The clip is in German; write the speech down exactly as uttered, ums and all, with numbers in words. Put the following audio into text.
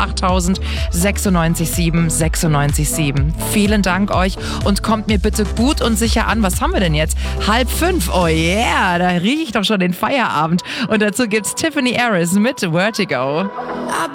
achttausend sechsundneunzig sieben sechsundneunzig sieben. Vielen Dank euch und kommt mir bitte gut und sicher an. Was haben wir denn jetzt? Halb fünf. Oh yeah, da rieche ich doch schon den Feierabend. Und dazu gibt's Tiffany Harris mit Vertigo.